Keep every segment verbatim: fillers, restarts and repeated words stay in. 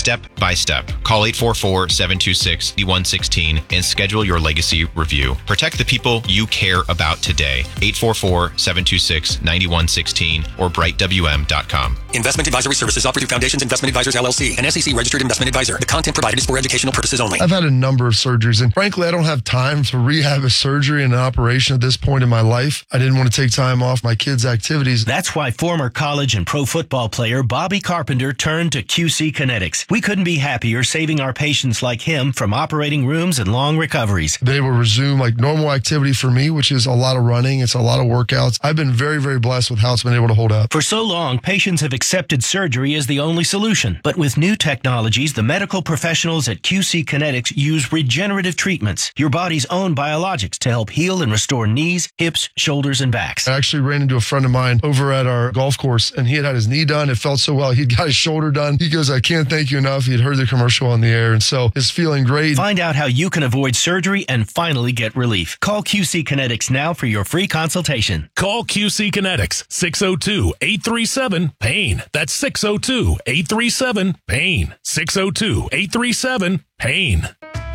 step by step. Call eight four four, seven two six, nine one one six and schedule your legacy review. Protect the people you care about today. eight four four, seven two six, nine one one six or bright w m dot com. Investment advisory services offered through Foundations Investment Advisors, L L C, an S E C registered investment advisor. The content provided is for educational purposes only. I've had a number of surgeries, and frankly, I don't have time to rehab a surgery and an operation at this point in my life. I didn't want to take time off my kids' activities. That's why former college and pro football player Bobby Carpenter turned to Q C Kinetics. We couldn't be happier saving our patients like him from operating rooms and long recoveries. They will resume like normal activity for me, which is a lot of running. It's a lot of workouts. I've been very, very blessed with how it's been able to hold up. For so long, patients have accepted surgery as the only solution. But with new technologies, the medical professionals at Q C Kinetics use regenerative treatments, your body's own biologics, to help heal and restore knees, hips, shoulders, and backs. I actually ran into a friend of mine over at our golf course, and he had had his knee done. It felt so well. He'd got his shoulder done. He goes, I can't thank you enough. He'd heard the commercial on the air, and so it's feeling great. Find out how you can avoid surgery and finally get relief. Call Q C Kinetics now for your free consultation. Call Q C Kinetics, six oh two, eight three seven, pain. That's six oh two, eight three seven, pain. six oh two, eight three seven, pain.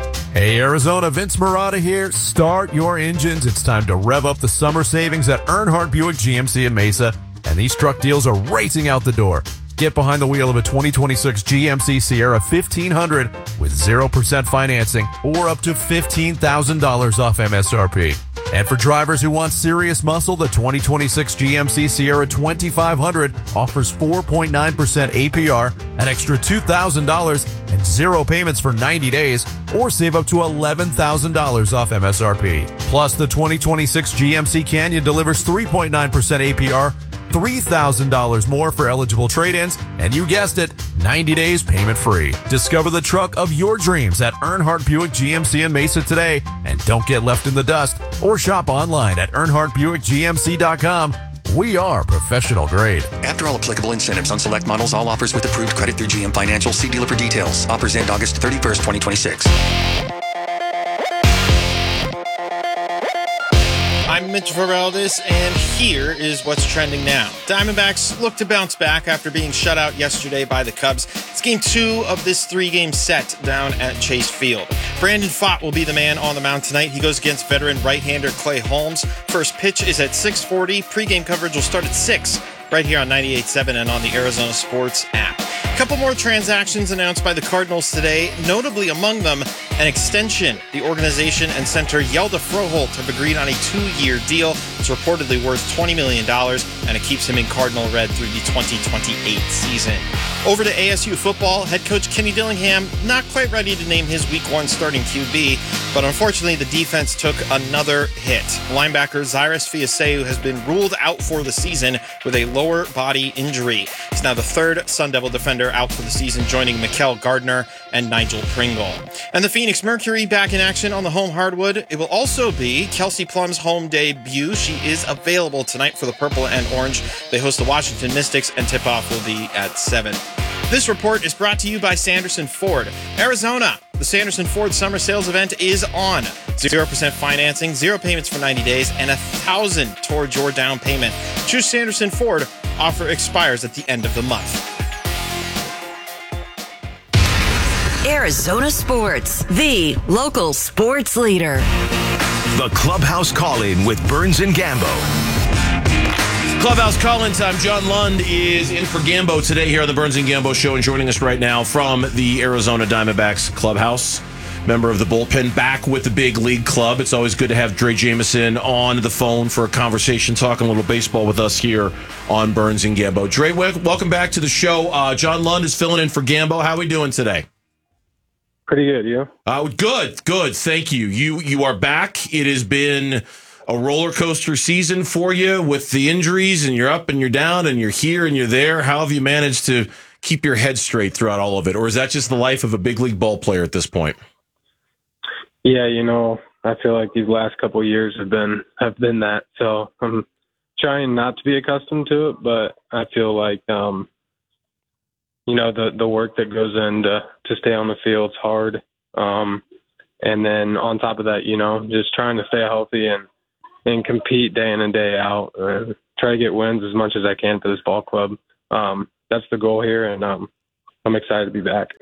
Hey Arizona, Vince Marotta here. Start your engines. It's time to rev up the summer savings at Earnhardt Buick G M C in Mesa, and these truck deals are racing out the door. Get behind the wheel of a twenty twenty-six G M C Sierra fifteen hundred with zero percent financing or up to fifteen thousand dollars off M S R P. And for drivers who want serious muscle, the twenty twenty-six G M C Sierra twenty-five hundred offers four point nine percent A P R, an extra two thousand dollars, and zero payments for ninety days, or save up to eleven thousand dollars off M S R P. Plus, the twenty twenty-six G M C Canyon delivers three point nine percent A P R, three thousand dollars more for eligible trade-ins, and you guessed it, ninety days payment-free. Discover the truck of your dreams at Earnhardt Buick G M C in Mesa today, and don't get left in the dust, or shop online at earnhardt buick g m c dot com. We are professional grade. After all applicable incentives on select models, all offers with approved credit through G M Financial. See dealer for details. Offers end August thirty-first, twenty twenty-six. I'm Mitch Vareldis, and here is what's trending now. Diamondbacks look to bounce back after being shut out yesterday by the Cubs. It's game two of this three-game set down at Chase Field. Brandon Pfaadt will be the man on the mound tonight. He goes against veteran right-hander Clay Holmes. First pitch is at six forty. Pre-game coverage will start at six, right here on ninety-eight point seven and on the Arizona Sports app. A couple more transactions announced by the Cardinals today, notably among them an extension. The organization and center Yelda Froholt have agreed on a two-year deal. It's reportedly worth twenty million dollars, and it keeps him in Cardinal red through the twenty twenty-eight season. Over to A S U football, head coach Kenny Dillingham not quite ready to name his week one starting Q B, but unfortunately the defense took another hit. Linebacker Zyrus Fiaseu has been ruled out for the season with a lower body injury. He's now the third Sun Devil defender out for the season, joining Mikael Gardner and Nigel Pringle. And the Phoenix Mercury back in action on the home hardwood. It will also be Kelsey Plum's home debut. She is available tonight for the purple and orange. They host the Washington Mystics, and tip-off will be at seven. This report is brought to you by Sanderson Ford. Arizona, the Sanderson Ford summer sales event is on. zero percent financing, zero payments for ninety days, and one thousand dollars towards your down payment. Choose Sanderson Ford. Offer expires at the end of the month. Arizona Sports, the local sports leader. The Clubhouse Call-In with Burns and Gambo. Clubhouse Call-In time. John Lund is in for Gambo today here on the Burns and Gambo Show, and joining us right now from the Arizona Diamondbacks clubhouse, member of the bullpen, back with the big league club. It's always good to have Dre Jameson on the phone for a conversation, talking a little baseball with us here on Burns and Gambo. Dre, welcome back to the show. Uh, John Lund is filling in for Gambo. How are we doing today? Pretty good, you? Uh, good, good. Thank you. You you are back. It has been a roller coaster season for you with the injuries, and you're up and you're down and you're here and you're there. How have you managed to keep your head straight throughout all of it? Or is that just the life of a big league ball player at this point? Yeah, you know, I feel like these last couple of years have been have been that. So I'm trying not to be accustomed to it, but I feel like um you know, the, the work that goes into to stay on the field is hard. Um, and then on top of that, you know, just trying to stay healthy and, and compete day in and day out. Uh, try to get wins as much as I can for this ball club. Um, that's the goal here, and um, I'm excited to be back.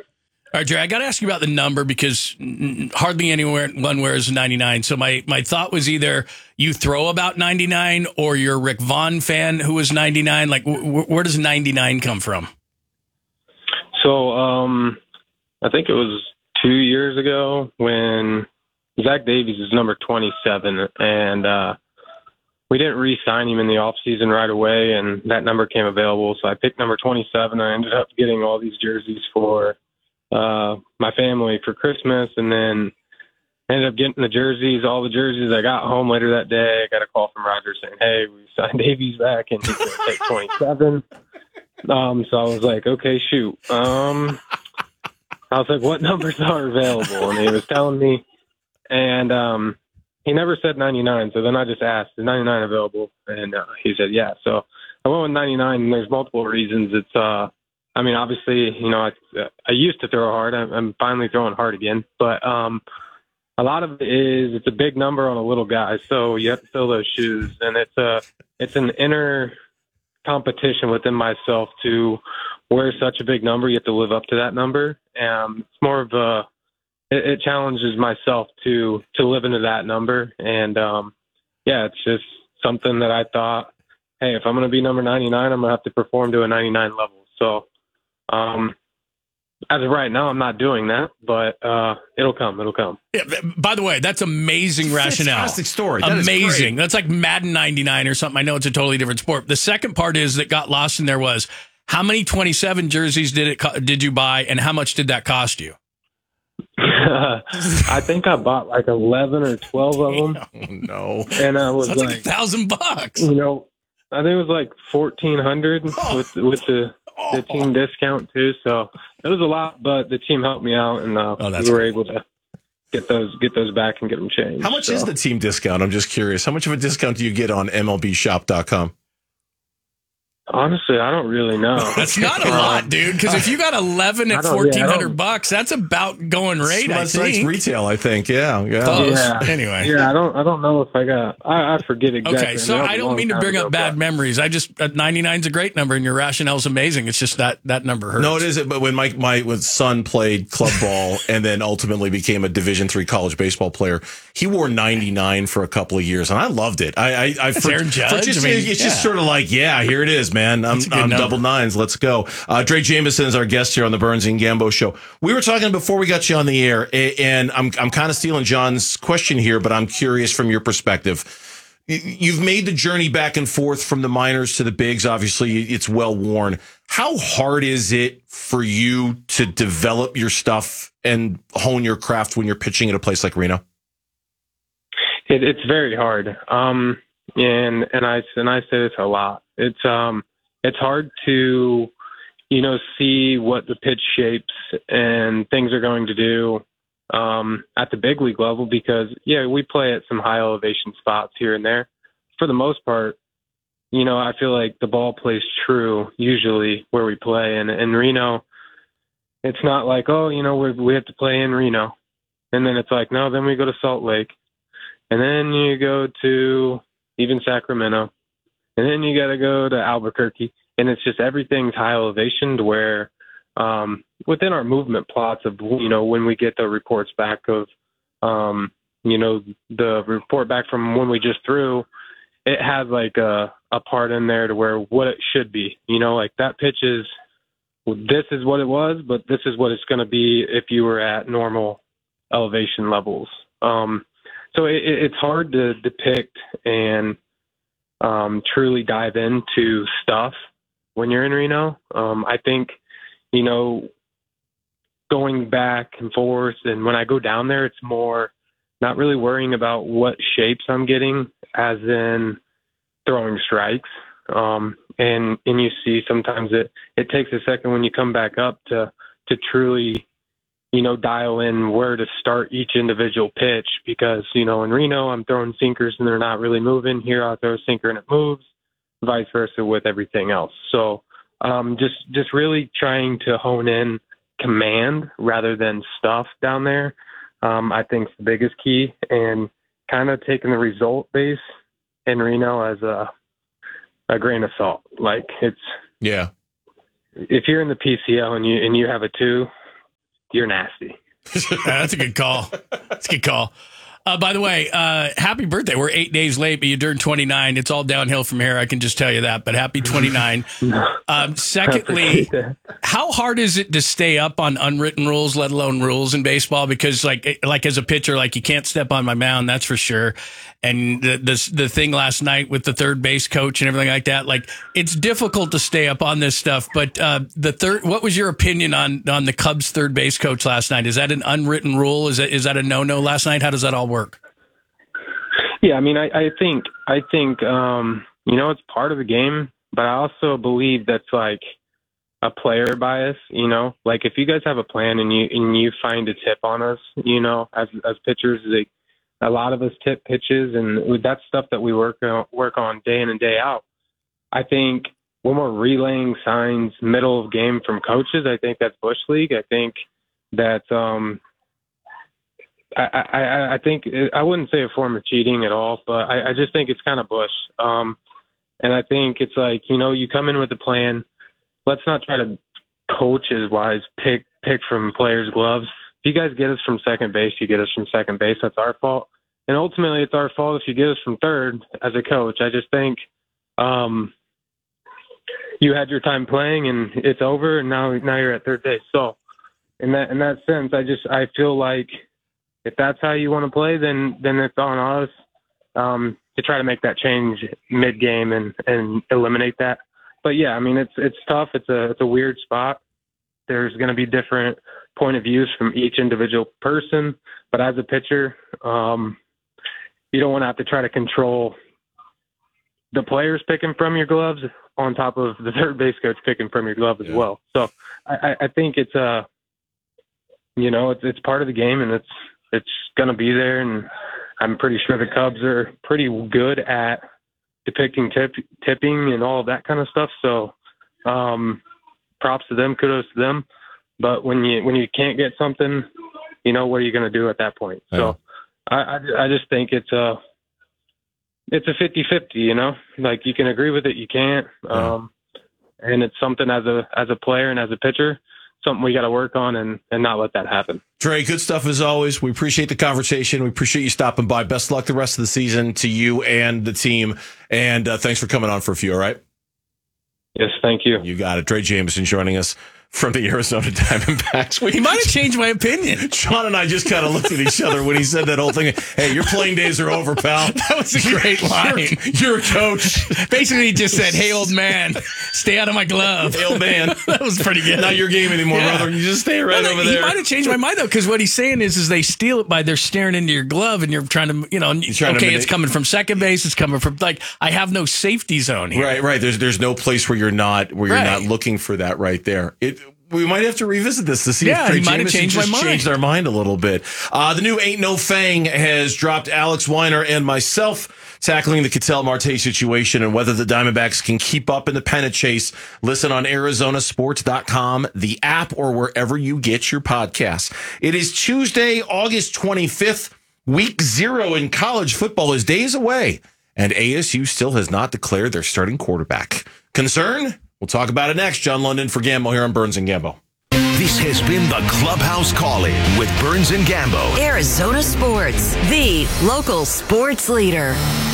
All right, Jerry, I got to ask you about the number because hardly anyone wears ninety-nine. So my, my thought was either you throw about ninety-nine or you're a Rick Vaughn fan who was ninety-nine. Like, w- where does ninety-nine come from? So um, I think it was two years ago when Zach Davies is number twenty-seven, and uh, we didn't re-sign him in the offseason right away, and that number came available. So I picked number twenty-seven. I ended up getting all these jerseys for uh my family for Christmas, and then ended up getting the jerseys, all the jerseys. I got home later that day. I got a call from Roger saying, hey, we signed Davies back and he's going to take twenty-seven. Um, so I was like, okay, shoot. Um, I was like, what numbers are available? And he was telling me, and um, he never said ninety-nine. So then I just asked, is ninety-nine available? And uh, he said, yeah. So I went with ninety-nine, and there's multiple reasons. It's, uh, I mean, obviously, you know, I, I used to throw hard. I'm, I'm finally throwing hard again. But um, a lot of it is it's a big number on a little guy, so you have to fill those shoes. And it's a it's an inner competition within myself to wear such a big number. You have to live up to that number. Um, it's more of a it, it challenges myself to to live into that number. And um, yeah, it's just something that I thought, hey, if I'm going to be number ninety-nine, I'm going to have to perform to a ninety-nine level. So. Um, as of right now, I'm not doing that, but uh, it'll come. It'll come. Yeah, by the way, that's amazing rationale. Fantastic story. That amazing. That's like Madden ninety-nine or something. I know it's a totally different sport. The second part is that got lost in there was how many twenty-seven jerseys did it co- did you buy, and how much did that cost you? I think I bought like eleven or twelve of them. Oh, no, and I was That's like, like a thousand bucks. You know, I think it was like fourteen hundred oh. with with the. the team discount too, so it was a lot, but the team helped me out, and uh, oh, we were able to get those get those back and get them changed. How much so. is the team discount? I'm just curious. How much of a discount do you get on M L B shop dot com? Honestly, I don't really know. That's not a lot, dude. Because if you got eleven at fourteen hundred yeah, bucks, that's about going rate. That's I think nice retail. I think, yeah, yeah. Close. yeah. Anyway, yeah, I don't, I don't know if I got. I, I forget exactly. Okay, so I don't mean to bring up bad memories. I just uh, ninety-nine is a great number, and your rationale is amazing. It's just that that number hurts. No, it isn't. But when my my when son played club ball and then ultimately became a Division three college baseball player, he wore ninety-nine for a couple of years, and I loved it. I, I, I for, Aaron Judge. For just, I mean, it's yeah. just sort of like, yeah, here it is, man. I'm, I'm double nines. Let's go. Uh, Dre Jameson is our guest here on the Burns and Gambo show. We were talking before we got you on the air, and I'm I'm kind of stealing John's question here, but I'm curious from your perspective. You've made the journey back and forth from the minors to the bigs. Obviously, it's well worn. How hard is it for you to develop your stuff and hone your craft when you're pitching at a place like Reno? It, it's very hard. Um, and and I and I say this a lot. It's um. It's hard to, you know, see what the pitch shapes and things are going to do um, at the big league level because, yeah, we play at some high elevation spots here and there. For the most part, you know, I feel like the ball plays true usually where we play. And in Reno, it's not like, oh, you know, we we have to play in Reno. And then it's like, no, then we go to Salt Lake. And then you go to even Sacramento. And then you got to go to Albuquerque, and it's just everything's high elevation to where um, within our movement plots of, you know, when we get the reports back of, um, you know, the report back from when we just threw, it has like a, a part in there to where what it should be, you know, like that pitch is, this is what it was, but this is what it's going to be if you were at normal elevation levels. Um, so it, it's hard to depict and, Um, truly dive into stuff when you're in Reno. Um, I think, you know, going back and forth, and when I go down there, it's more not really worrying about what shapes I'm getting, as in throwing strikes. Um, and and you see sometimes it it takes a second when you come back up to to truly, you know, dial in where to start each individual pitch because, you know, in Reno, I'm throwing sinkers and they're not really moving. Here, I'll throw a sinker and it moves, vice versa with everything else. So um, just just really trying to hone in command rather than stuff down there, um, I think is the biggest key, and kind of taking the result base in Reno as a, a grain of salt. Like it's, yeah. If you're in the P C L and you and you have a two, you're nasty. That's a good call. That's a good call. Uh, by the way, uh, happy birthday. We're eight days late, but you turned twenty-nine. It's all downhill from here. I can just tell you that. But happy twenty-nine. Um, secondly, how hard is it to stay up on unwritten rules, let alone rules in baseball? Because like, like as a pitcher, like you can't step on my mound, that's for sure. And the, the the thing last night with the third base coach and everything like that, like it's difficult to stay up on this stuff. But uh, the third, what was your opinion on on the Cubs third base coach last night? Is that an unwritten rule? Is that is that a no no last night? How does that all work? Yeah, I mean, I, I think I think um, you know, it's part of the game, but I also believe that's like a player bias. You know, like if you guys have a plan and you and you find a tip on us, you know, as as pitchers, like a lot of us tip pitches, and that's stuff that we work on, work on day in and day out. I think when we're relaying signs middle of game from coaches, I think that's Bush League. I think that. Um, I, I, I think I wouldn't say a form of cheating at all, but I, I just think it's kind of Bush. Um, and I think it's like, you know, you come in with a plan. Let's not try to coaches wise pick pick from players' gloves. If you guys get us from second base, you get us from second base. That's our fault. And ultimately, it's our fault if you get us from third as a coach. I just think um, you had your time playing and it's over, and now now you're at third base. So in that in that sense, I just I feel like. If that's how you want to play, then then it's on us um, to try to make that change mid game and, and eliminate that. But yeah, I mean it's it's tough. It's a it's a weird spot. There's going to be different point of views from each individual person. But as a pitcher, um, you don't want to have to try to control the players picking from your gloves on top of the third base coach picking from your glove as yeah. well. So I, I think it's a you know it's it's part of the game, and it's. It's going to be there, and I'm pretty sure the Cubs are pretty good at depicting tip, tipping and all of that kind of stuff. So um, props to them, kudos to them. But when you when you can't get something, you know, what are you going to do at that point? Yeah. So I, I, I just think it's a it's a fifty-fifty, you know, like you can agree with it, you can't, yeah. um, and it's something as a as a player and as a pitcher. Something we got to work on and, and not let that happen. Trey, good stuff as always. We appreciate the conversation. We appreciate you stopping by. Best luck the rest of the season to you and the team. And uh, thanks for coming on for a few, all right? Yes, thank you. You got it. Trey Jameson joining us from the Arizona Diamondbacks. We, he might have changed my opinion. Sean and I just kind of looked at each other when he said that whole thing. Hey, your playing days are over, pal. That was a great line. You're, you're a coach. Basically, he just said, hey, old man, stay out of my glove. Hey, old man. That was pretty good. Not your game anymore, yeah. brother. You just stay right well, over he there. He might have changed my mind, though, because what he's saying is, is they steal it by they're staring into your glove, and you're trying to, you know, okay, it's coming from second base, it's coming from, like, I have no safety zone here. Right, right. There's there's no place where you're not, where you're right. not looking for that right there. It We might have to revisit this to see yeah, if Trey might have Jameson changed just my mind. changed our mind a little bit. Uh, the new Ain't No Fang has dropped Alex Weiner and myself tackling the Ketel Marte situation and whether the Diamondbacks can keep up in the pennant chase. Listen on Arizona Sports dot com, the app, or wherever you get your podcasts. It is Tuesday, August twenty-fifth. Week zero in college football is days away, and A S U still has not declared their starting quarterback. Concern? We'll talk about it next. John London for Gambo here on Burns and Gambo. This has been the Clubhouse Call-In with Burns and Gambo. Arizona Sports, the local sports leader.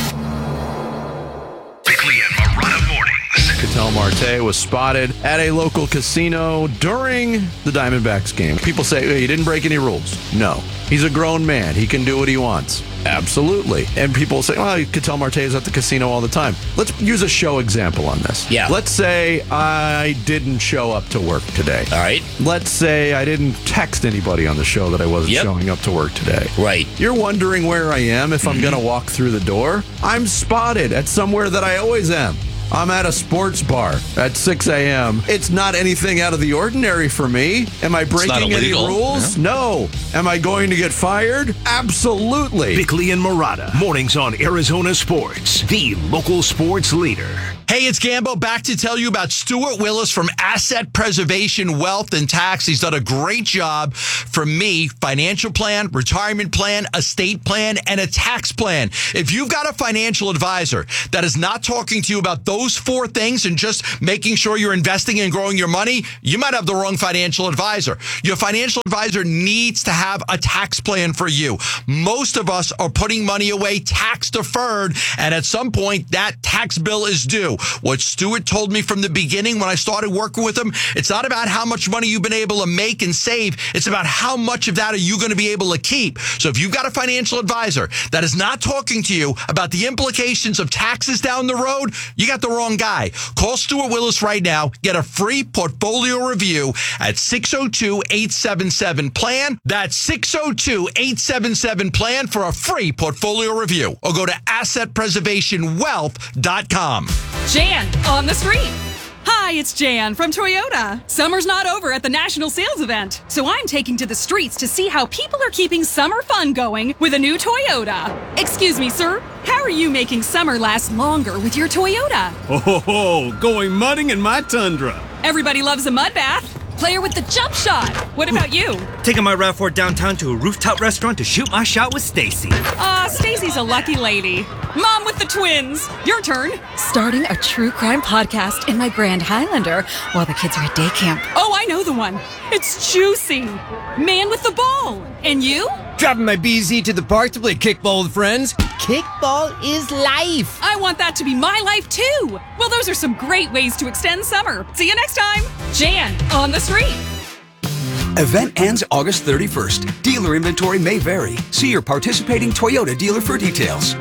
Bickley and Marotta mornings. Ketel Marte was spotted at a local casino during the Diamondbacks game. People say, hey, he didn't break any rules. No. He's a grown man. He can do what he wants. Absolutely. And people say, well, Ketel Marte is at the casino all the time. Let's use a show example on this. Yeah. Let's say I didn't show up to work today. All right. Let's say I didn't text anybody on the show that I wasn't yep. showing up to work today. Right. You're wondering where I am if mm-hmm. I'm going to walk through the door. I'm spotted at somewhere that I always am. I'm at a sports bar at six a.m. It's not anything out of the ordinary for me. Am I breaking any rules? Yeah. No. Am I going to get fired? Absolutely. Bickley and Marotta, mornings on Arizona Sports, the local sports leader. Hey, it's Gambo back to tell you about Stuart Willis from Asset Preservation Wealth and Tax. He's done a great job for me. Financial plan, retirement plan, estate plan, and a tax plan. If you've got a financial advisor that is not talking to you about those four things and just making sure you're investing and growing your money, you might have the wrong financial advisor. Your financial advisor needs to have a tax plan for you. Most of us are putting money away tax deferred, and at some point that tax bill is due. What Stuart told me from the beginning when I started working with him, it's not about how much money you've been able to make and save. It's about how much of that are you going to be able to keep. So if you've got a financial advisor that is not talking to you about the implications of taxes down the road, you got the wrong guy. Call Stuart Willis right now. Get a free portfolio review at six oh two, eight seven seven, plan. That's six oh two, eight seven seven, plan for a free portfolio review. Or go to asset preservation wealth dot com. Jan on the street. Hi, it's Jan from Toyota. Summer's not over at the National Sales Event, so I'm taking to the streets to see how people are keeping summer fun going with a new Toyota. Excuse me, sir. How are you making summer last longer with your Toyota? Oh, ho, ho, going mudding in my Tundra. Everybody loves a mud bath. Player with the jump shot. What about you? Taking my RAV four downtown to a rooftop restaurant to shoot my shot with Stacy. Ah, uh, Stacy's a lucky lady. Mom with the twins. Your turn. Starting a true crime podcast in my Grand Highlander while the kids are at day camp. Oh, I know the one. It's Juicy. Man with the ball. And you? Dropping my B Z to the park to play kickball with friends. Kickball is life. I want that to be my life too. Well, those are some great ways to extend summer. See you next time. Jan on the street. Event ends August thirty-first. Dealer inventory may vary. See your participating Toyota dealer for details.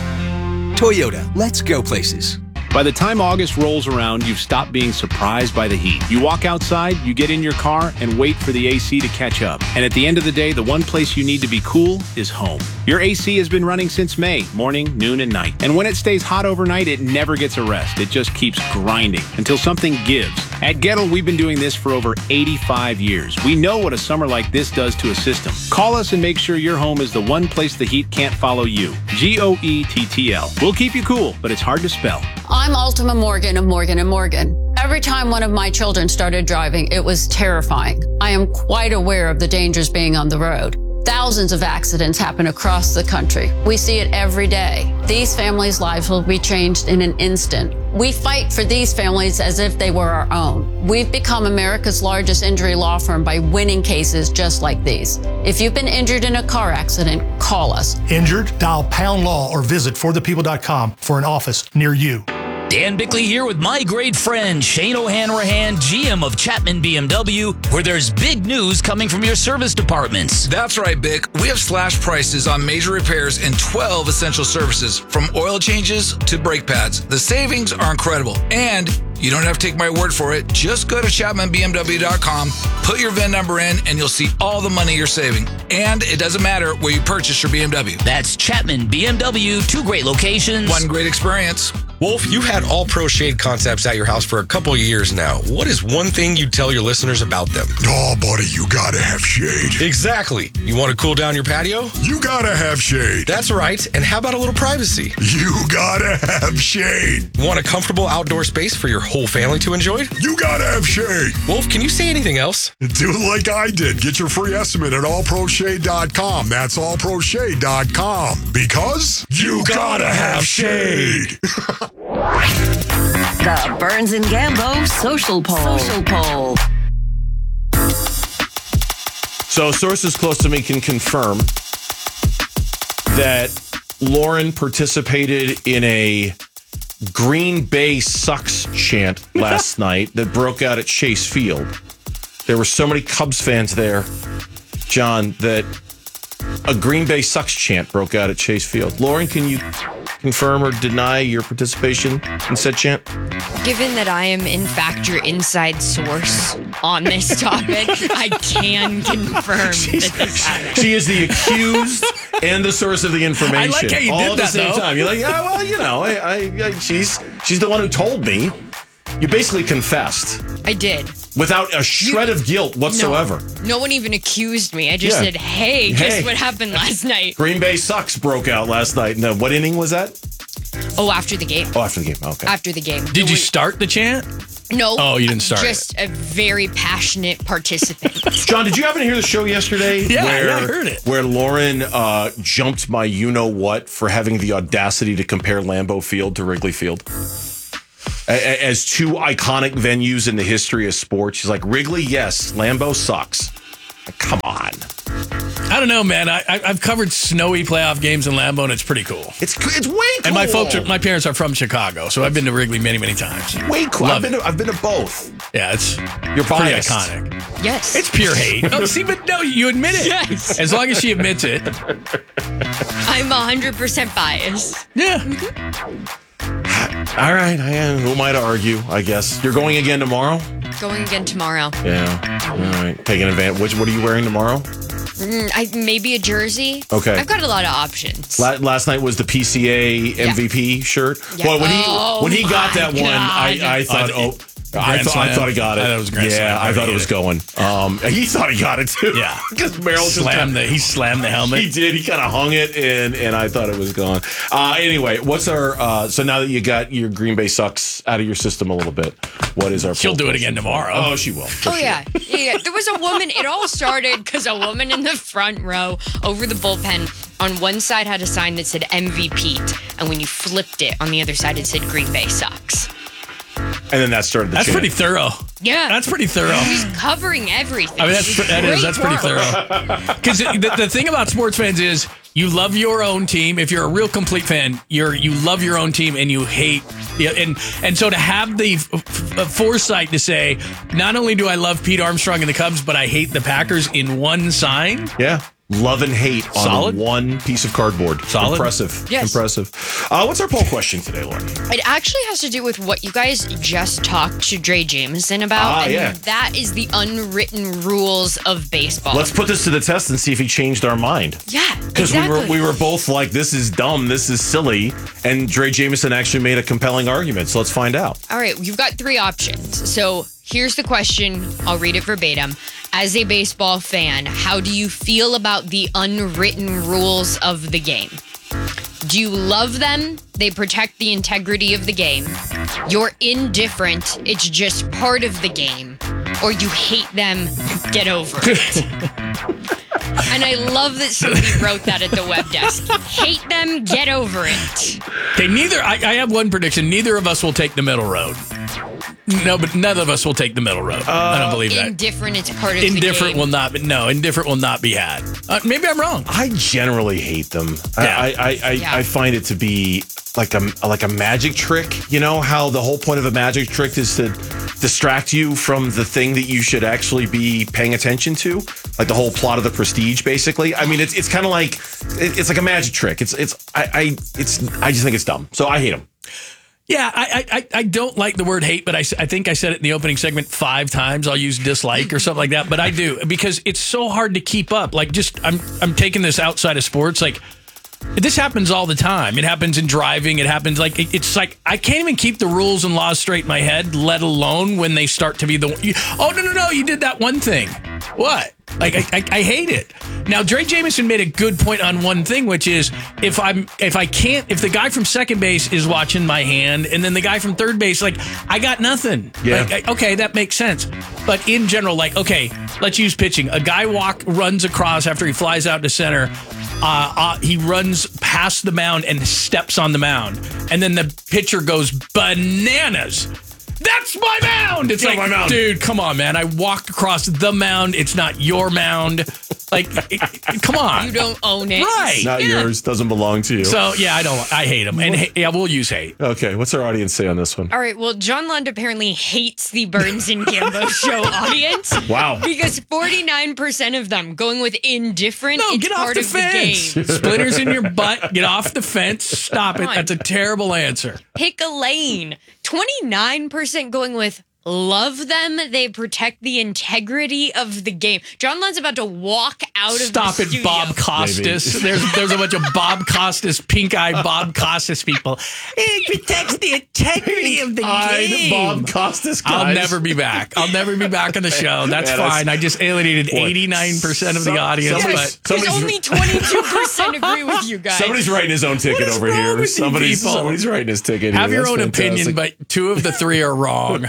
Toyota, let's go places. By the time August rolls around, you've stopped being surprised by the heat. You walk outside, you get in your car, and wait for the A C to catch up. And at the end of the day, the one place you need to be cool is home. Your A C has been running since May, morning, noon, and night. And when it stays hot overnight, it never gets a rest. It just keeps grinding until something gives. At Gettle, we've been doing this for over eighty-five years. We know what a summer like this does to a system. Call us and make sure your home is the one place the heat can't follow you. G O E T T L. We'll keep you cool, but it's hard to spell. I'm Ultima Morgan of Morgan and Morgan. Every time one of my children started driving, it was terrifying. I am quite aware of the dangers being on the road. Thousands of accidents happen across the country. We see it every day. These families' lives will be changed in an instant. We fight for these families as if they were our own. We've become America's largest injury law firm by winning cases just like these. If you've been injured in a car accident, call us. Injured? Dial pound law or visit for the people dot com for an office near you. Dan Bickley here with my great friend Shane O'Hanrahan, G M of Chapman B M W, where there's big news coming from your service departments. That's right, Bick. We have slash prices on major repairs and twelve essential services, from oil changes to brake pads. The savings are incredible, and you don't have to take my word for it. Just go to chapman b m w dot com, put your V I N number in, and you'll see all the money you're saving. And it doesn't matter where you purchase your B M W. That's Chapman B M W, two great locations. One great experience. Wolf, you've had All Pro Shade concepts at your house for a couple of years now. What is one thing you tell your listeners about them? Oh, buddy, you gotta have shade. Exactly. You want to cool down your patio? You gotta have shade. That's right. And how about a little privacy? You gotta have shade. Want a comfortable outdoor space for your whole family to enjoy? You gotta have shade. Wolf, can you say anything else? Do it like I did. Get your free estimate at all pro shade dot com. That's all pro shade dot com. Because you, you gotta, gotta have shade. The Burns and Gambo Social Poll. Social Poll. So sources close to me can confirm that Lauren participated in a Green Bay sucks chant last night that broke out at Chase Field. There were so many Cubs fans there, John, that a Green Bay sucks chant broke out at Chase Field. Lauren, can you confirm or deny your participation in said chant? Given that I am, in fact, your inside source on this topic, I can confirm that this happened. She is the accused and the source of the information. I like how you all did at that, the same though. time. You're like, yeah, well, you know, I, I, I, she's she's the one who told me. You basically confessed. I did. Without a shred You- of guilt whatsoever. No, no one even accused me. I just Yeah. said, hey, guess Hey. what happened last night? Green Bay sucks broke out last night. No, what inning was that? Oh, after the game. Oh, after the game. Okay. After the game. Did you start the chant? No. Oh, you didn't start Just a very passionate participant. John, did you happen to hear the show yesterday? Yeah, where, yeah, I heard it. Where Lauren uh, jumped my you-know-what for having the audacity to compare Lambeau Field to Wrigley Field. A- as two iconic venues in the history of sports. She's like, Wrigley, yes. Lambeau sucks. Like, come on. I don't know, man. I, I, I've covered snowy playoff games in Lambeau, and it's pretty cool. It's it's way cool. And my folks, are, my parents are from Chicago, so I've been to Wrigley many, many times. Way cool. Love I've been, it. to, I've been to both. Yeah, it's You're pretty biased. iconic. Yes. It's pure hate. Oh, see, but no, you admit it. Yes. As long as she admits it. I'm one hundred percent biased. Yeah. All right. I, uh, who am I to argue, I guess? You're going again tomorrow? Going again tomorrow. Yeah. All right. Taking advantage. Which, what are you wearing tomorrow? Mm, I maybe a jersey. Okay. I've got a lot of options. La- last night was the P C A M V P Yeah. shirt. Yeah. Well, when he Oh, when he got that my one, I, God. I thought, Oh, oh, I Grand thought I Slam. thought he got it. I thought it was Grand yeah, Slam. I thought it He was hit going. Um, he thought he got it too. Yeah. because Merrill just Slammed kinda- the, he slammed the helmet. He did. He kind of hung it, and and I thought it was gone. Uh, anyway, what's our? Uh, so now that you got your Green Bay sucks out of your system a little bit, what is our? She'll poll do it question? again tomorrow. Oh, she will. for Oh, sure. yeah. yeah. There was a woman, it all started because a woman in the front row over the bullpen on one side had a sign that said M V P. And when you flipped it, on the other side, it said Green Bay sucks. And then that started the That's chant. pretty thorough. Yeah. That's pretty thorough. She's covering everything. I mean, that's She's that is great that's pretty work. thorough. Because the, the thing about sports fans is you love your own team. If you're a real complete fan, you're you love your own team and you hate. Yeah, and and so to have the f- f- foresight to say, not only do I love Pete Armstrong and the Cubs, but I hate the Packers in one sign. Yeah. Love and hate on Solid. one piece of cardboard. Solid. Impressive. Yes. Impressive. Uh, what's our poll question today, Lauren? It actually has to do with what you guys just talked to Dre Jameson about. Ah, and yeah. that is the unwritten rules of baseball. Let's put this to the test and see if he changed our mind. yeah, Because exactly. we were we were both like, this is dumb, this is silly, and Dre Jameson actually made a compelling argument. So let's find out. All right, you've got three options. So here's the question. I'll read it verbatim. As a baseball fan, how do you feel about the unwritten rules of the game? Do you love them? They protect the integrity of the game. You're indifferent. It's just part of the game. Or you hate them. Get over it. And I love that somebody wrote that at the web desk. Hate them. Get over it. Okay, neither. I, I have one prediction. Neither of us will take the middle road. No, but none of us will take the middle road. I don't believe that. Indifferent. It's part of Indifferent the game. will not. Be, no, indifferent will not be had. Uh, maybe I'm wrong. I generally hate them. I, Yeah. I, I, I, Yeah. I find it to be like a like a magic trick. You know how the whole point of a magic trick is to distract you from the thing that you should actually be paying attention to, like the whole plot of the Prestige. Basically, I mean, it's it's kind of like it, it's like a magic trick. It's it's I, I it's I just think it's dumb. So I hate them. Yeah, I, I I don't like the word hate, but I, s- I think I said it in the opening segment five times. I'll use dislike or something like that, but I do because it's so hard to keep up. Like, just I'm I'm taking this outside of sports. Like, this happens all the time. It happens in driving. It happens like it, it's like I can't even keep the rules and laws straight in my head, let alone when they start to be the you, oh no no no you did that one thing. What? Like I, I, I hate it. Now Dre Jameson made a good point on one thing, which is if I'm if I can't if the guy from second base is watching my hand and then the guy from third base, like I got nothing. Yeah. Like, I- okay, that makes sense. But in general, like okay, let's use pitching. A guy walk runs across after he flies out to center. Uh, uh, he runs past the mound and steps on the mound, and then the pitcher goes bananas. That's my mound. It's Yeah, like, my mound. dude, come on, man. I walked across the mound. It's not your mound. Like, it, it- come on. You don't own it. Right. Not yeah. yours. Doesn't belong to you. So yeah, I don't. I hate them, and ha- yeah, we'll use hate. Okay, what's our audience say on this one? All right, well, John Lund apparently hates the Burns and Gambo show audience. Wow. Because forty-nine percent of them going with indifferent, No, it's get off part the of fence. the game. Splinters in your butt. Get off the fence. Stop it. Come on. That's a terrible answer. Pick a lane. twenty-nine percent going with love them. They protect the integrity of the game. John Lund's about to walk out of Stop the it, studio. Bob Costas. There's there's a bunch of Bob Costas, pink-eyed Bob Costas people. It protects the integrity of the Pink-eyed game. Bob Costas guys. I'll never be back. I'll never be back on the show. That's Yeah, that's- fine. I just alienated eighty-nine percent of the Some- audience. somebody's- But Because only twenty-two percent agree with you guys. Somebody's writing his own ticket is over wrong here. with you Somebody's people? somebody's writing his ticket. have here. your That's own opinion, fantastic. but two of the three are wrong.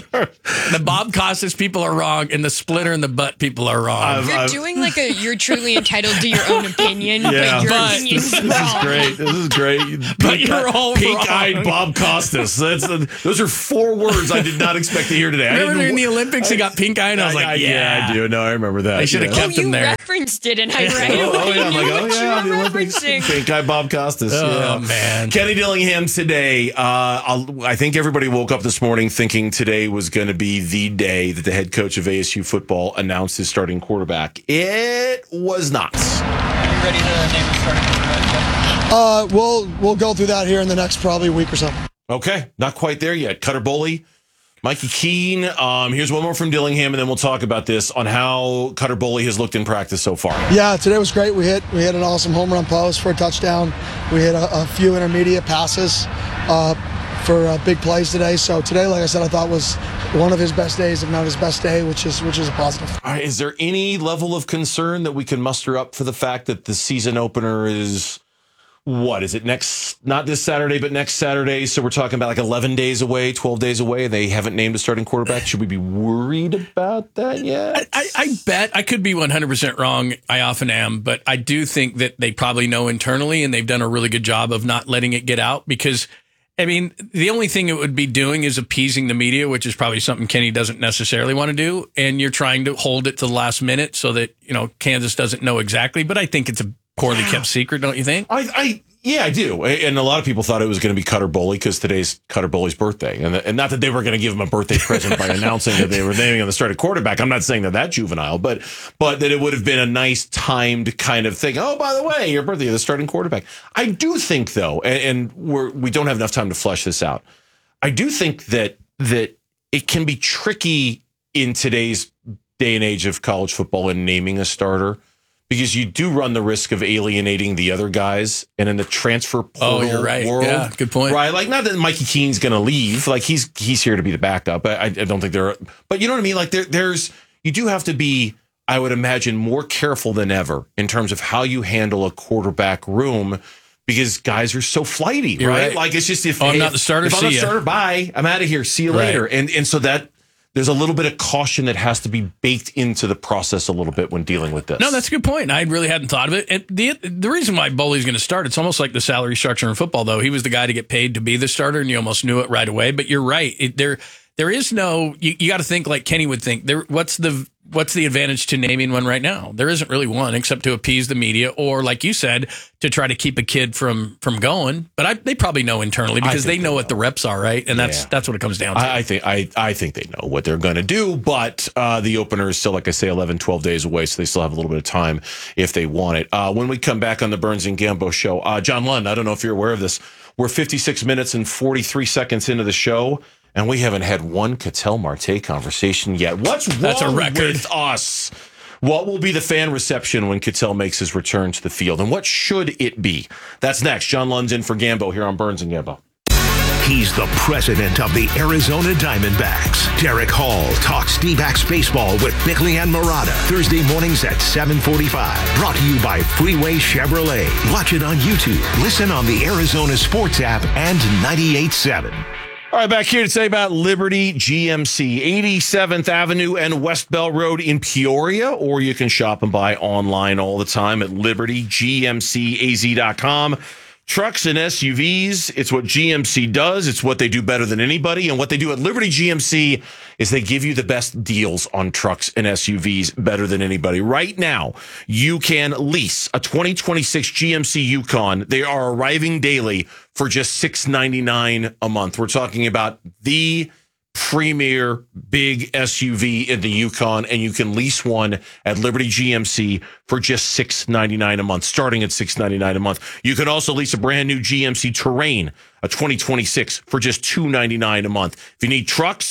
The Bob Costas people are wrong, and the Splitter and the Butt people are wrong. I've- You're I've- doing like a you're truly entitled to your own opinion, Yeah. but your But- opinion's This wrong. is great. This is great. But you're all pink-eyed wrong. Bob Costas. That's the, those are four words I did not expect to hear today. I Remember didn't during know- the Olympics, he got pink eye, and I was like, I- yeah. I do. No, I remember that. They should have yeah. kept Oh, him you there. referenced it, and I right away Oh, oh, yeah, I'm knew like, what oh, you yeah, were the Olympics. referencing. Pink eye Bob Costas. Oh, yeah. man. Kenny Dillingham today. Uh, I'll, I think everybody woke up this morning thinking today was going to be the day that the head coach of A S U football announced his starting quarterback. It was not. Are you ready to name the starting quarterback? Uh, we'll we'll go through that here in the next probably week or so. Okay, not quite there yet. Cutter Boley, Mikey Keene. Um, here's one more from Dillingham, and then we'll talk about this on how Cutter Boley has looked in practice so far. Yeah, today was great. We hit we hit an awesome home run post for a touchdown. We hit a, a few intermediate passes uh, for uh, big plays today. So today, like I said, I thought was one of his best days, if not his best day, which is which is a positive. All right, is there any level of concern that we can muster up for the fact that the season opener is, what is it, next, not this Saturday, but next Saturday? So we're talking about like eleven days away, twelve days away, and they haven't named a starting quarterback. Should we be worried about that yet? I, I bet I could be one hundred percent wrong. I often am, but I do think that they probably know internally, and they've done a really good job of not letting it get out because, I mean, the only thing it would be doing is appeasing the media, which is probably something Kenny doesn't necessarily want to do. And you're trying to hold it to the last minute so that, you know, Kansas doesn't know exactly. But I think it's a poorly kept secret, don't you think? I, I yeah, I do. And a lot of people thought it was going to be Cutter Boley because today's Cutter Boley's birthday. And, and not that they were going to give him a birthday present by announcing that they were naming him the starting quarterback. I'm not saying that that's juvenile, but but that it would have been a nice timed kind of thing. Oh, by the way, your birthday, the starting quarterback. I do think, though, and, and we're, we don't have enough time to flesh this out. I do think that that it can be tricky in today's day and age of college football in naming a starter, because you do run the risk of alienating the other guys, and in the transfer portal Oh, you're right. world, Yeah, good point. right? Like, not that Mikey Keene's going to leave, like he's he's here to be the backup. I, I don't think there, are, but you know what I mean. Like there, there's you do have to be, I would imagine, more careful than ever in terms of how you handle a quarterback room, because guys are so flighty, You're right? right. Like it's just if Oh, I'm if, not the starter, If I'm see not the ya. starter, bye. I'm out of here. See you Right. later. And and so that. There's a little bit of caution that has to be baked into the process a little bit when dealing with this. No, that's a good point. I really hadn't thought of it. And the the reason why Boley's going to start, it's almost like the salary structure in football, though. He was the guy to get paid to be the starter, and you almost knew it right away. But you're right. It, there there is no. You, you got to think like Kenny would think. There, what's the what's the advantage to naming one right now? There isn't really one, except to appease the media, or like you said, to try to keep a kid from from going. But I, they probably know internally because they know, they know what the reps are, right? And that's Yeah. that's what it comes down to. I, I think I, I think they know what they're going to do, but uh, the opener is still, like I say, eleven, twelve days away, so they still have a little bit of time if they want it. Uh, when we come back on the Burns and Gambo show, uh, John Lund, I don't know if you're aware of this, we're fifty-six minutes and forty-three seconds into the show, and we haven't had one Ketel Marte conversation yet. What's wrong That's a record. with us? What will be the fan reception when Ketel makes his return to the field, and what should it be? That's next. John Lund's in for Gambo here on Burns and Gambo. He's the president of the Arizona Diamondbacks. Derek Hall talks D-backs baseball with Bickley and Murata. Thursday mornings at seven forty-five. Brought to you by Freeway Chevrolet. Watch it on YouTube. Listen on the Arizona Sports app and ninety-eight point seven. All right, back here to say about Liberty G M C, eighty-seventh Avenue and West Bell Road in Peoria, or you can shop and buy online all the time at liberty g m c a z dot com. Trucks and S U Vs, it's what G M C does. It's what they do better than anybody. And what they do at Liberty G M C is they give you the best deals on trucks and S U Vs better than anybody. Right now, you can lease a twenty twenty-six G M C Yukon. They are arriving daily for just six ninety-nine a month. We're talking about the premier big S U V in the Yukon, and you can lease one at Liberty G M C for just six ninety-nine a month, starting at six ninety-nine a month. You can also lease a brand new G M C Terrain, a twenty twenty-six, for just two ninety-nine a month. If you need trucks,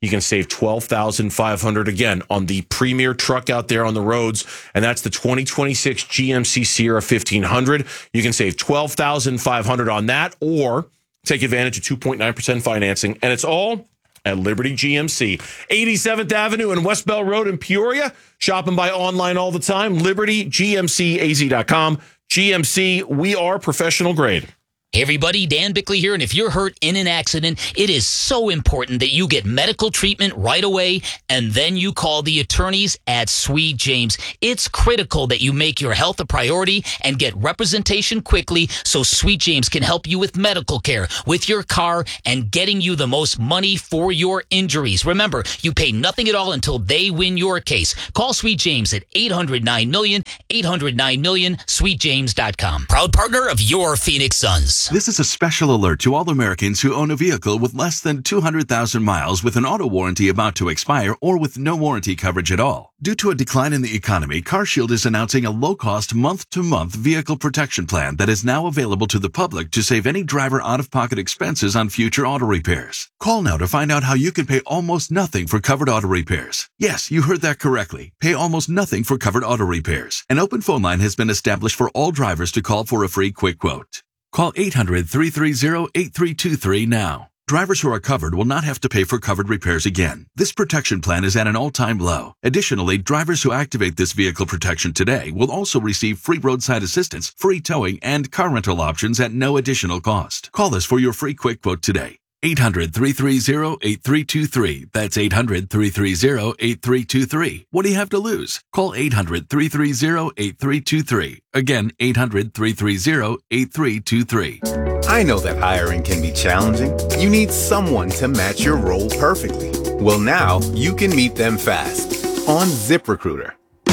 you can save twelve thousand five hundred dollars again on the premier truck out there on the roads, and that's the twenty twenty-six G M C Sierra fifteen hundred. You can save twelve thousand five hundred dollars on that, or take advantage of two point nine percent financing, and it's all at Liberty G M C. eighty-seventh Avenue and West Bell Road in Peoria. Shop and buy online all the time. Liberty G M C A Z dot com. G M C, we are professional grade. Hey everybody, Dan Bickley here, and if you're hurt in an accident, it is so important that you get medical treatment right away, and then you call the attorneys at Sweet James. It's critical that you make your health a priority and get representation quickly so Sweet James can help you with medical care, with your car, and getting you the most money for your injuries. Remember, you pay nothing at all until they win your case. Call Sweet James at eight hundred nine million, eight hundred nine million, sweet james dot com. Proud partner of your Phoenix Suns. This is a special alert to all Americans who own a vehicle with less than two hundred thousand miles with an auto warranty about to expire or with no warranty coverage at all. Due to a decline in the economy, CarShield is announcing a low-cost month-to-month vehicle protection plan that is now available to the public to save any driver out-of-pocket expenses on future auto repairs. Call now to find out how you can pay almost nothing for covered auto repairs. Yes, you heard that correctly. Pay almost nothing for covered auto repairs. An open phone line has been established for all drivers to call for a free quick quote. Call eight hundred, three three zero, eight three two three now. Drivers who are covered will not have to pay for covered repairs again. This protection plan is at an all-time low. Additionally, drivers who activate this vehicle protection today will also receive free roadside assistance, free towing, and car rental options at no additional cost. Call us for your free quick quote today. eight hundred, three three zero, eight three two three. That's eight hundred, three three zero, eight three two three. What do you have to lose? Call eight hundred, three three zero, eight three two three. Again, eight hundred, three three zero, eight three two three. I know that hiring can be challenging. You need someone to match your role perfectly. Well, now you can meet them fast on ZipRecruiter.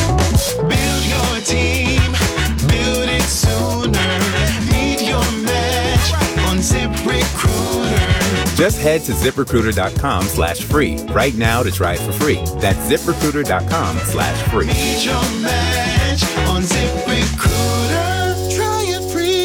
Build your team, build it sooner. Need your match on ZipRecruiter. Just head to ZipRecruiter.com slash free right now to try it for free. That's ZipRecruiter.com slash free. Need your match on ZipRecruiter. Try it free.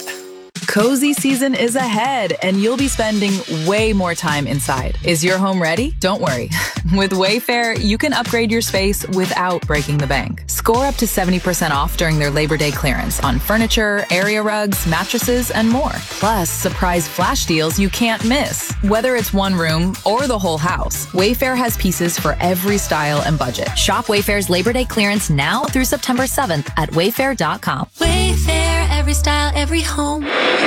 Cozy season is ahead, and you'll be spending way more time inside. Is your home ready? Don't worry. With Wayfair, you can upgrade your space without breaking the bank. Score up to seventy percent off during their Labor Day clearance on furniture, area rugs, mattresses, and more. Plus, surprise flash deals you can't miss. Whether it's one room or the whole house, Wayfair has pieces for every style and budget. Shop Wayfair's Labor Day clearance now through September seventh at wayfair dot com. Wayfair, every style, every home.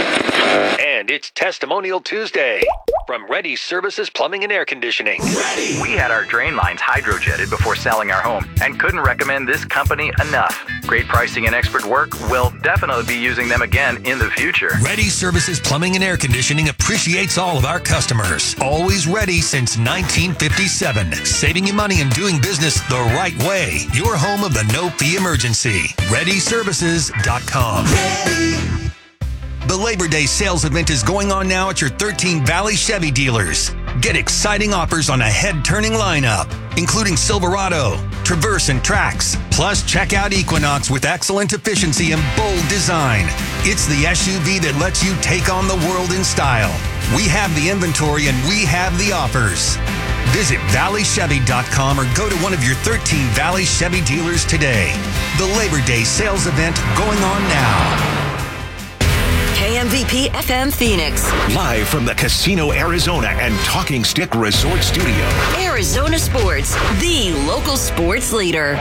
And it's Testimonial Tuesday from Ready Services Plumbing and Air Conditioning. Ready. We had our drain lines hydrojetted before selling our home and couldn't recommend this company enough. Great pricing and expert work. We'll definitely be using them again in the future. Ready Services Plumbing and Air Conditioning appreciates all of our customers. Always ready since nineteen fifty-seven. Saving you money and doing business the right way. Your home of the no-fee emergency. ready services dot com. Ready. The Labor Day sales event is going on now at your thirteen Valley Chevy dealers. Get exciting offers on a head-turning lineup, including Silverado, Traverse, and Trax. Plus, check out Equinox with excellent efficiency and bold design. It's the S U V that lets you take on the world in style. We have the inventory and we have the offers. Visit valley chevy dot com or go to one of your thirteen Valley Chevy dealers today. The Labor Day sales event going on now. K M V P F M Phoenix. Live from the Casino Arizona and Talking Stick Resort Studio. Arizona Sports, the local sports leader.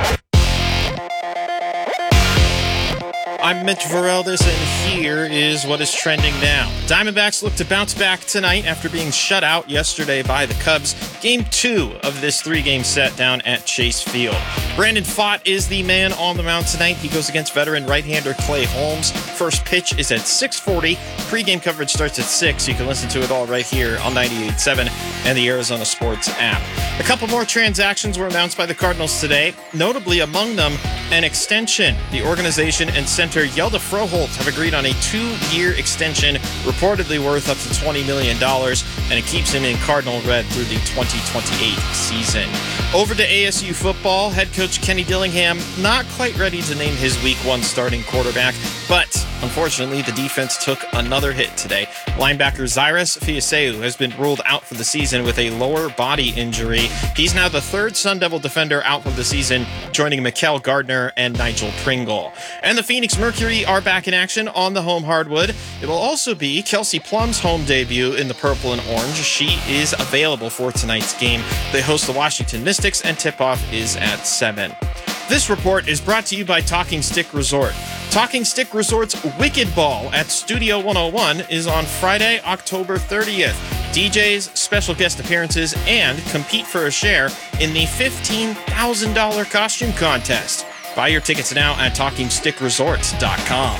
I'm Mitch Vareldis, and here is what is trending now. Diamondbacks look to bounce back tonight after being shut out yesterday by the Cubs. Game two of this three-game set down at Chase Field. Brandon Pfaadt is the man on the mound tonight. He goes against veteran right-hander Clay Holmes. First pitch is at six forty. Pre-game coverage starts at six. You can listen to it all right here on ninety-eight point seven and the Arizona Sports app. A couple more transactions were announced by the Cardinals today, notably among them an extension. The organization and center Yelda Froholt have agreed on a two-year extension, reportedly worth up to twenty million dollars, and it keeps him in Cardinal red through the twenty twenty-eight season. Over to A S U football, head coach Kenny Dillingham not quite ready to name his week one starting quarterback, but Unfortunately, the defense took another hit today. Linebacker Zyrus Fiaseu has been ruled out for the season with a lower body injury. He's now the third Sun Devil defender out for the season, joining Mikael Gardner and Nigel Pringle. And the Phoenix Mercury are back in action on the home hardwood. It will also be Kelsey Plum's home debut in the purple and orange. She is available for tonight's game. They host the Washington Mystics, and tip-off is at seven. This report is brought to you by Talking Stick Resort. Talking Stick Resort's Wicked Ball at Studio one oh one is on Friday, October thirtieth. D Js, special guest appearances, and compete for a share in the fifteen thousand dollars costume contest. Buy your tickets now at talking stick resorts dot com.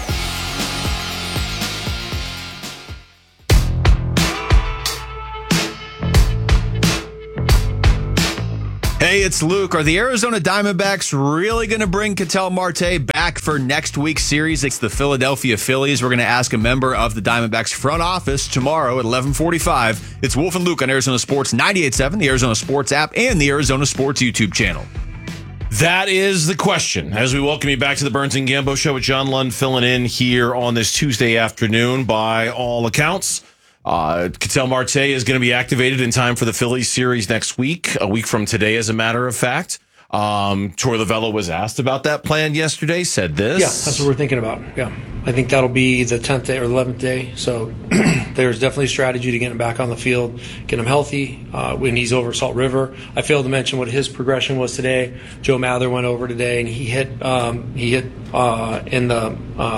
Hey, it's Luke. Are the Arizona Diamondbacks really going to bring Ketel Marte back for next week's series? It's the Philadelphia Phillies. We're going to ask a member of the Diamondbacks front office tomorrow at eleven forty-five. It's Wolf and Luke on Arizona Sports ninety-eight point seven, the Arizona Sports app, and the Arizona Sports YouTube channel. That is the question. As we welcome you back to the Burns and Gambo Show with John Lund filling in here on this Tuesday afternoon. By all accounts, Uh, Ketel Marte is going to be activated in time for the Phillies series next week, a week from today, as a matter of fact. Um, Troy Lovullo was asked about that plan yesterday, said this. Yeah, that's what we're thinking about. Yeah, I think that'll be the tenth day or eleventh day. So there's definitely a strategy to get him back on the field, get him healthy uh, when he's over at Salt River. I failed to mention what his progression was today. Joe Mather went over today, and he hit um, he hit uh, in the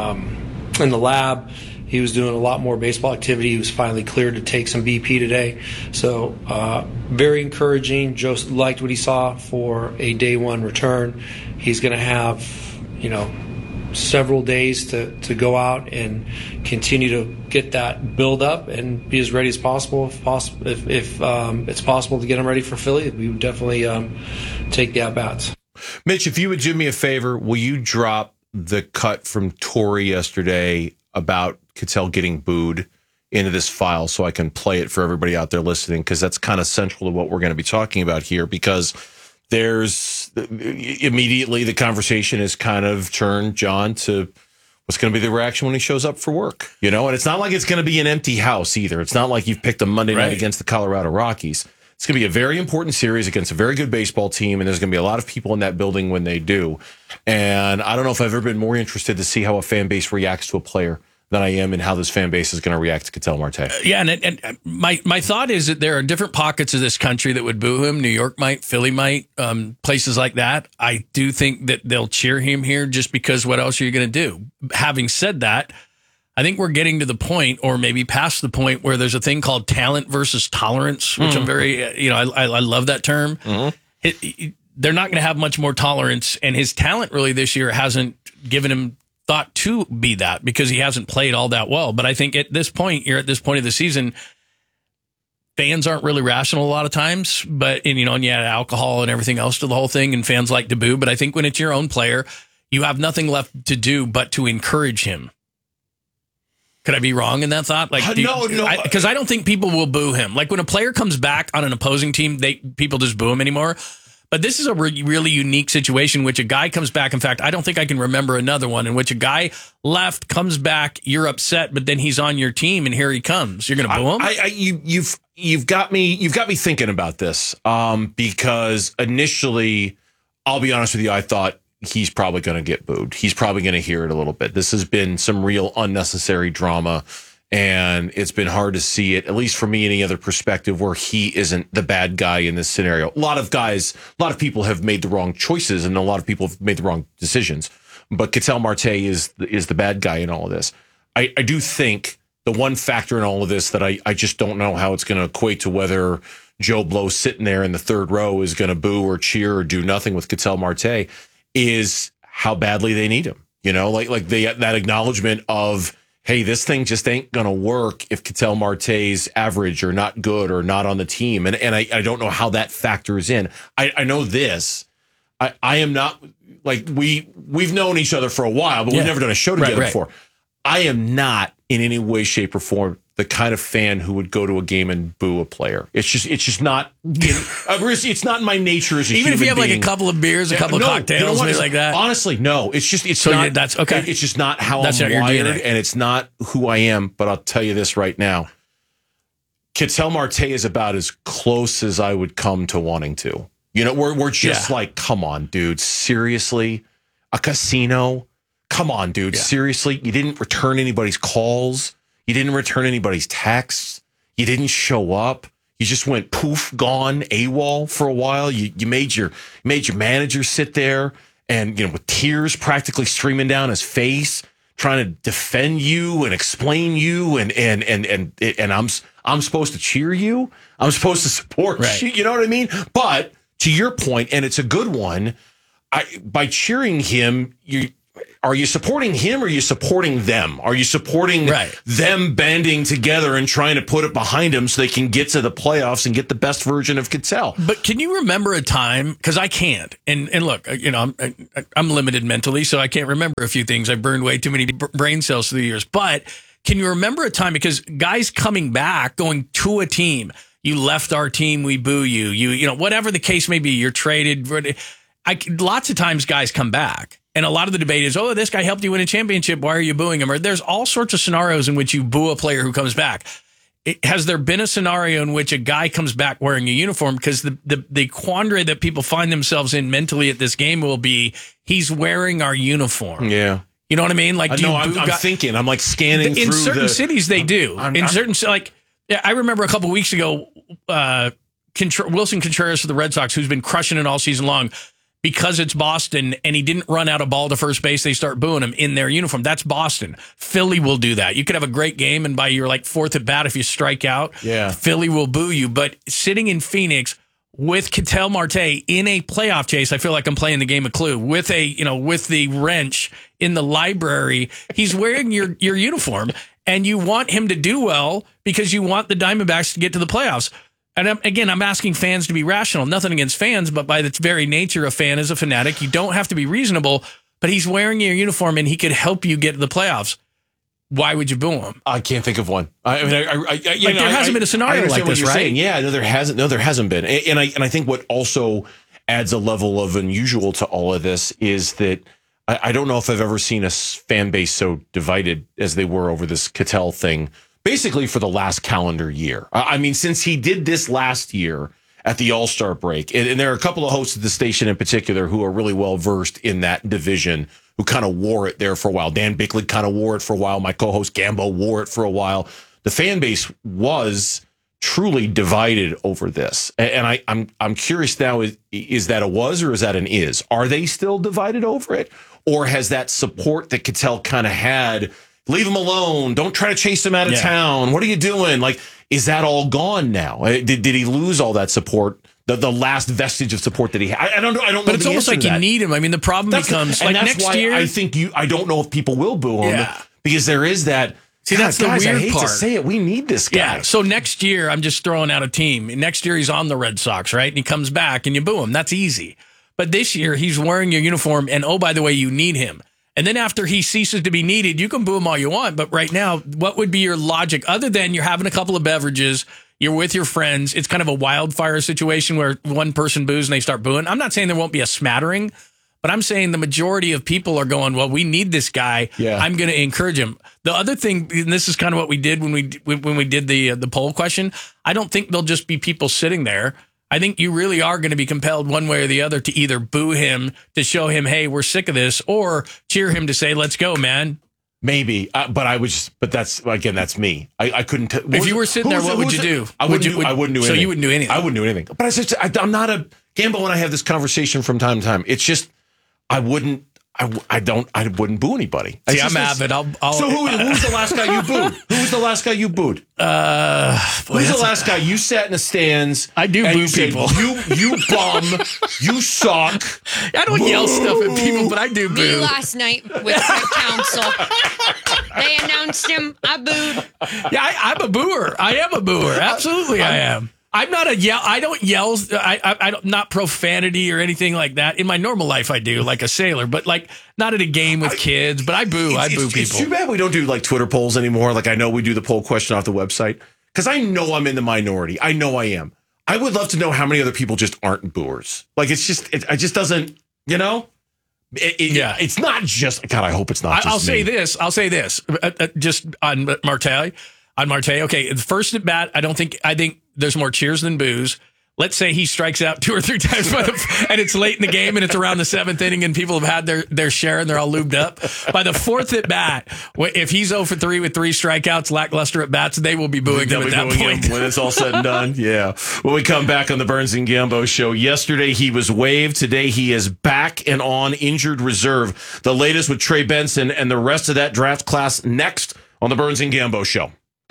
um, in the lab. He was doing a lot more baseball activity. He was finally cleared to take some B P today. So uh, very encouraging. Joe liked what he saw for a day one return. He's going to have, you know, several days to, to go out and continue to get that build up and be as ready as possible. If, poss- if, if um, it's possible to get him ready for Philly, we would definitely um, take the at-bats. Mitch, if you would do me a favor, will you drop the cut from Torey yesterday about Ketel getting booed into this file so I can play it for everybody out there listening, because that's kind of central to what we're going to be talking about here, because there's immediately the conversation is kind of turned, John, to what's going to be the reaction when he shows up for work, you know? And it's not like it's going to be an empty house either. It's not like you've picked a Monday night right. against the Colorado Rockies. It's going to be a very important series against a very good baseball team, and there's going to be a lot of people in that building when they do. And I don't know if I've ever been more interested to see how a fan base reacts to a player than I am in how this fan base is going to react to Ketel Marte. Uh, yeah, and, and my my thought is that there are different pockets of this country that would boo him. New York might, Philly might, um, places like that. I do think that they'll cheer him here just because what else are you going to do? Having said that, I think we're getting to the point, or maybe past the point, where there's a thing called talent versus tolerance, which mm. I'm very, you know, I, I love that term. Mm-hmm. It, it, they're not going to have much more tolerance, and his talent really this year hasn't given him thought to be that, because he hasn't played all that well. But I think at this point, you're at this point of the season, fans aren't really rational a lot of times, but, and, you know, and you add alcohol and everything else to the whole thing, and fans like to boo. But I think when it's your own player, you have nothing left to do but to encourage him. Could I be wrong in that thought? Like, uh, you, no, no, because I, I don't think people will boo him. Like when a player comes back on an opposing team, they people just boo him anymore. But this is a re- really unique situation in which a guy comes back. In fact, I don't think I can remember another one in which a guy left, comes back, you're upset, but then he's on your team, and here he comes. You're going to boo him? I, I, you, you've you've got me you've got me thinking about this um, because initially, I'll be honest with you, I thought he's probably going to get booed. He's probably going to hear it a little bit. This has been some real unnecessary drama, and it's been hard to see it, at least for me, any other perspective where he isn't the bad guy in this scenario. A lot of guys, a lot of people have made the wrong choices, and a lot of people have made the wrong decisions. But Ketel Marte is is the bad guy in all of this. I, I do think the one factor in all of this that I, I just don't know how it's going to equate to whether Joe Blow sitting there in the third row is going to boo or cheer or do nothing with Ketel Marte is how badly they need him. You know, like like they, that acknowledgement of, hey, this thing just ain't going to work if Ketel Marte's average or not good or not on the team. And and I, I don't know how that factors in. I, I know this. I, I am not, like, we, we've known each other for a while, but yeah. we've never done a show together right, right. before. I am not in any way, shape, or form the kind of fan who would go to a game and boo a player. It's just it's just not in, it's not in my nature as a Even human if you have being. like a couple of beers, a couple no, of cocktails, you know what? something like that. Honestly, no. It's just it's So not yeah, that's okay. It's just not how That's I'm not your wired, D N A. and it's not who I am. But I'll tell you this right now: Ketel Marte is about as close as I would come to wanting to. You know, we're we're just Yeah. like, come on, dude, seriously, a casino. Come on, dude. Yeah. Seriously, you didn't return anybody's calls. You didn't return anybody's texts. You didn't show up. You just went poof, gone, AWOL for a while. You you made your made your manager sit there and, you know, with tears practically streaming down his face, trying to defend you and explain you, and and and and and I'm I'm supposed to cheer you. I'm supposed to support Right. you. You know what I mean? But to your point, and it's a good one, I by cheering him, you. Are you supporting him or are you supporting them? Are you supporting Right. them banding together and trying to put it behind them so they can get to the playoffs and get the best version of Ketel? But can you remember a time? Because I can't. And and look, you know, I'm I'm limited mentally, so I can't remember a few things. I burned way too many b- brain cells through the years. But can you remember a time? Because guys coming back, going to a team, you left our team, we boo you. You you know, whatever the case may be, you're traded. I, lots of times guys come back. And a lot of the debate is, oh, this guy helped you win a championship. Why are you booing him? Or there's all sorts of scenarios in which you boo a player who comes back. It, has there been a scenario in which a guy comes back wearing a uniform? Because the, the, the quandary that people find themselves in mentally at this game will be, he's wearing our uniform. Yeah. You know what I mean? Like, I do know, you I'm, boo I'm guy- thinking, I'm like scanning in through certain the, cities, they do. I'm- in I'm- certain, like, yeah, I remember a couple of weeks ago, uh, Contr- Wilson Contreras for the Red Sox, who's been crushing it all season long, because it's Boston and he didn't run out a ball to first base, they start booing him in their uniform. That's Boston. Philly will do that. You could have a great game, and by your like fourth at bat, if you strike out, Yeah. Philly will boo you. But sitting in Phoenix with Ketel Marte in a playoff chase, I feel like I'm playing the game of Clue with a, you know, with the wrench in the library. He's wearing your your uniform, and you want him to do well because you want the Diamondbacks to get to the playoffs. And I'm, again, I'm asking fans to be rational. Nothing against fans, but by its very nature, a fan is a fanatic. You don't have to be reasonable, but he's wearing your uniform and he could help you get to the playoffs. Why would you boo him? I can't think of one. I, I mean, I, I, I, you Like, know, there I- hasn't I- been a scenario I understand like what this, you're right? saying. Yeah, no, there hasn't. No, there hasn't been. And, and I and I think what also adds a level of unusual to all of this is that I, I don't know if I've ever seen a s- fan base so divided as they were over this Ketel thing, basically for the last calendar year. I, I mean, since he did this last year at the All-Star break, and, and there are a couple of hosts of the station in particular who are really well versed in that division, who kind of wore it there for a while. Dan Bickley kind of wore it for a while. My co-host Gambo wore it for a while. The fan base was truly divided over this, and, and I, I'm I'm curious now: is is that a was or is that an is? Are they still divided over it, or has that support that Ketel kind of had? Leave him alone. Don't try to chase him out of Yeah. town. What are you doing? Like, is that all gone now? Uh, Did did he lose all that support? The the last vestige of support that he had? I, I don't know. I don't know. But it's the almost answer like to you that. need him. I mean, the problem That's the- becomes and like that's next why year. I think you. I don't know if people will boo him Yeah. because there is that. See, God, that's the guys, I weird hate part. to say it. We need this guy. Yeah. So next year, I'm just throwing out a team. Next year, he's on the Red Sox, right? And he comes back and you boo him. That's easy. But this year, he's wearing your uniform. And oh, by the way, you need him. And then after he ceases to be needed, you can boo him all you want. But right now, what would be your logic other than you're having a couple of beverages? You're with your friends. It's kind of a wildfire situation where one person boos and they start booing. I'm not saying there won't be a smattering, but I'm saying the majority of people are going, well, we need this guy. Yeah. I'm going to encourage him. The other thing, and this is kind of what we did when we when we did the uh, the poll question, I don't think there'll just be people sitting there. I think you really are going to be compelled one way or the other to either boo him to show him, hey, we're sick of this, or cheer him to say, let's go, man. Maybe, uh, but I was. But that's again, that's me. I, I couldn't. T- If you were sitting there, what would you do? I Would wouldn't. you- do, would- I wouldn't do so anything. you wouldn't do anything? I wouldn't do anything. But I just, I, I'm not a Gambo. When I have this conversation from time to time, it's just I wouldn't. I, I don't. I wouldn't boo anybody. See, It's I'm just this- avid. I'll, I'll, So who, who was the last guy you booed? Who was the last guy you booed? Uh, boy, Who's the that's a- last guy you sat in the stands? I do and boo you said, people. You you bum. You suck. I don't yell stuff at people, but I do Me boo. last night with Craig Council. They announced him. I booed. Yeah, I, I'm a booer. I am a booer. Absolutely, I am. I'm not a yell. I don't yell. I, I, I don't, not profanity or anything like that. In my normal life, I do, like a sailor, but like not at a game with kids. But I boo. It's, I boo it's, people. It's too bad we don't do like Twitter polls anymore. Like I know we do the poll question off the website because I know I'm in the minority. I know I am. I would love to know how many other people just aren't booers. Like it's just, it, it just doesn't, you know. It, it, yeah, it's not just. God, I hope it's not. I, just I'll me. say this. I'll say this. Uh, uh, just on Marte. On Marte. Okay, the first at bat, I don't think. I think there's more cheers than boos. Let's say he strikes out two or three times by the, and it's late in the game and it's around the seventh inning and people have had their, their share and they're all lubed up. By the fourth at bat, if he's oh for three with three strikeouts, lackluster at bats, they will be booing him at that point. When it's all said and done. Yeah. When we come back on the Burns and Gambo show, yesterday he was waived. Today he is back and on injured reserve. The latest with Trey Benson and the rest of that draft class next on the Burns and Gambo show.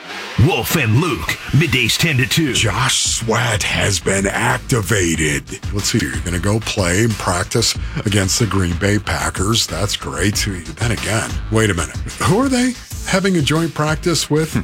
Wolf and Luke, middays ten to two. Josh Sweat has been activated. Let's see, you're going to go play and practice against the Green Bay Packers. That's great. Then again, wait a minute. Who are they having a joint practice with?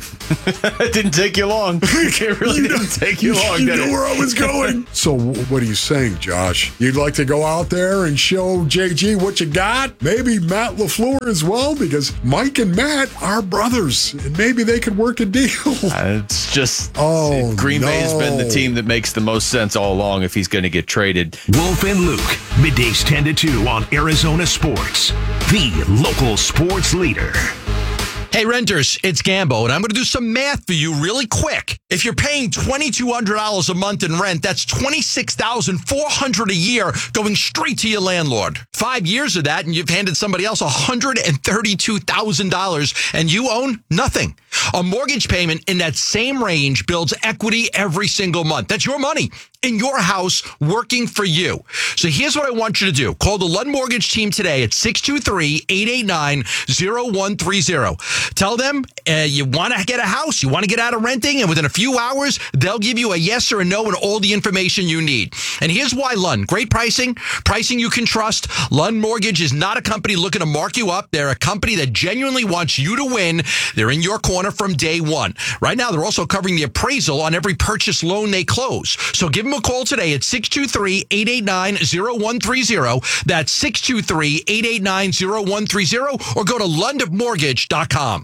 It didn't take you long. It really you know, didn't take you long. You did know it? where I was going. So what are you saying, Josh? You'd like to go out there and show J G what you got? Maybe Matt LaFleur as well? Because Mike and Matt are brothers, and maybe they could work a deal. Uh, it's just oh, Green no. Bay has been the team that makes the most sense all along if he's going to get traded. Wolf and Luke, middays ten to two on Arizona Sports, the local sports leader. Hey, renters, it's Gambo, and I'm going to do some math for you really quick. If you're paying twenty-two hundred dollars a month in rent, that's twenty-six thousand four hundred dollars a year going straight to your landlord. Five years of that, and you've handed somebody else one hundred thirty-two thousand dollars, and you own nothing. A mortgage payment in that same range builds equity every single month. That's your money in your house working for you. So here's what I want you to do. Call the Lund Mortgage team today at six two three, eight eight nine, zero one three zero. Tell them uh, you want to get a house, you want to get out of renting, and within a few hours, they'll give you a yes or a no and all the information you need. And here's why Lund. Great pricing, pricing you can trust. Lund Mortgage is not a company looking to mark you up. They're a company that genuinely wants you to win. They're in your corner from day one. Right now, they're also covering the appraisal on every purchase loan they close. So give them a call today at six two three, eight eight nine, zero one three zero. That's six two three, eight eight nine, zero one three zero, or go to lund mortgage dot com.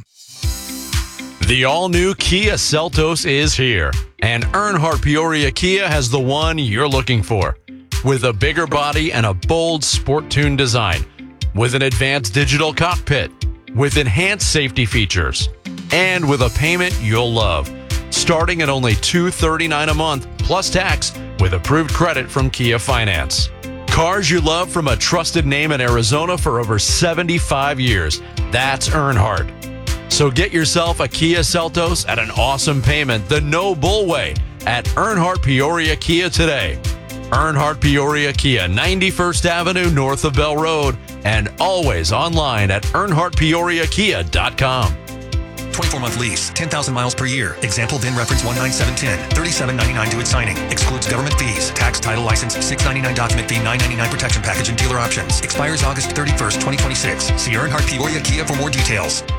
The all-new Kia Seltos is here, and Earnhardt Peoria Kia has the one you're looking for. With a bigger body and a bold sport-tuned design, with an advanced digital cockpit, with enhanced safety features, and with a payment you'll love. Starting at only two hundred thirty-nine dollars a month, plus tax, with approved credit from Kia Finance. Cars you love from a trusted name in Arizona for over seventy-five years. That's Earnhardt. So get yourself a Kia Seltos at an awesome payment the no bull way at Earnhardt Peoria Kia today. Earnhardt Peoria Kia, ninety-first Avenue north of Bell Road, and always online at earnhardt peoria kia dot com. twenty-four month lease, ten thousand miles per year. Example V I N reference one nine seven one zero, thirty-seven ninety-nine due at signing. Excludes government fees, tax, title, license, six ninety-nine document fee, nine ninety-nine protection package, and dealer options. Expires August thirty-first, twenty twenty-six. See Earnhardt Peoria Kia for more details.